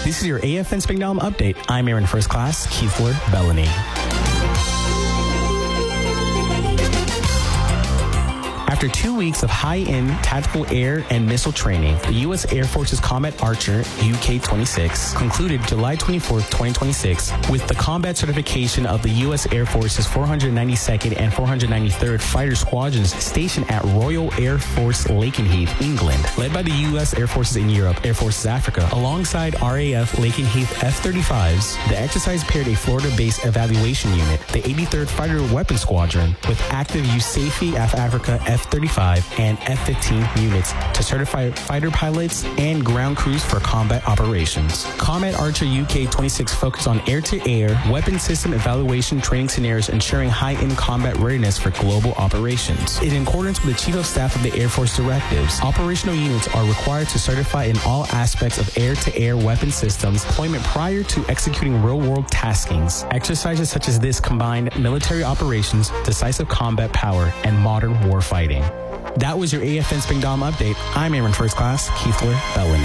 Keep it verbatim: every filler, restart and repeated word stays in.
This is your A F N Springdom update. I'm Aaron First Class Keithler Bellany. After two weeks of high-end tactical air and missile training, the U S Air Force's Combat Archer U K twenty-six concluded July twenty-fourth, twenty twenty-six with the combat certification of the U S Air Force's four hundred ninety-second and four hundred ninety-third Fighter Squadrons stationed at Royal Air Force Lakenheath, England. Led by the U S Air Forces in Europe, Air Forces Africa, alongside R A F Lakenheath F thirty-fives, the exercise paired a Florida-based evaluation unit, the eighty-third Fighter Weapons Squadron, with active U S A F E F Africa F thirty-five and F fifteen units to certify fighter pilots and ground crews for combat operations. Combat Archer U K twenty-six focused on air-to-air weapon system evaluation training scenarios, ensuring high-end combat readiness for global operations. In accordance with the Chief of Staff of the Air Force directives, operational units are required to certify in all aspects of air-to-air weapon systems deployment prior to executing real-world taskings. Exercises such as this combine military operations, decisive combat power, and modern war fighting. That was your A F N Springdom update. I'm Aaron First Class Keithler Bellany.